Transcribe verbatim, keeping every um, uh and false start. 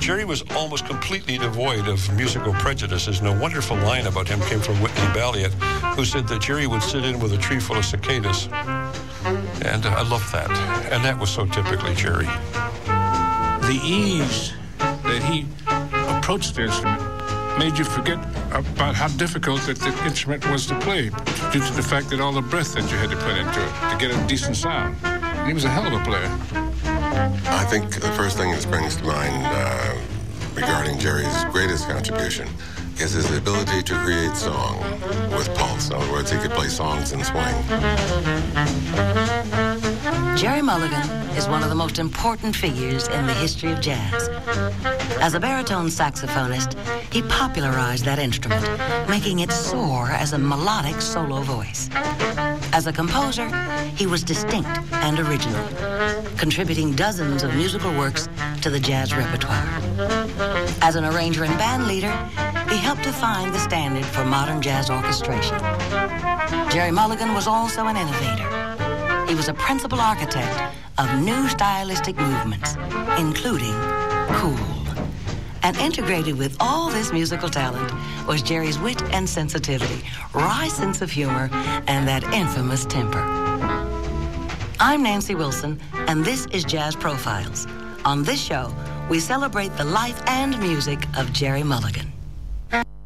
Jerry was almost completely devoid of musical prejudices, and a wonderful line about him came from Whitney Balliet, who said that Jerry would sit in with a tree full of cicadas. And uh, I loved that. And that was so typically Jerry. The ease that he approached the instrument made you forget about how difficult that the instrument was to play due to the fact that all the breath that you had to put into it to get a decent sound. And he was a hell of a player. I think the first thing that springs to mind uh, regarding Jerry's greatest contribution is his ability to create song with pulse. In other words, he could play songs and swing. Gerry Mulligan is one of the most important figures in the history of jazz. As a baritone saxophonist, he popularized that instrument, making it soar as a melodic solo voice. As a composer, he was distinct and original, contributing dozens of musical works to the jazz repertoire. As an arranger and band leader, he helped define the standard for modern jazz orchestration. Gerry Mulligan was also an innovator. He was a principal architect of new stylistic movements, including cool. And integrated with all this musical talent was Jerry's wit and sensitivity, wry sense of humor, and that infamous temper. I'm Nancy Wilson, and this is Jazz Profiles. On this show, we celebrate the life and music of Gerry Mulligan.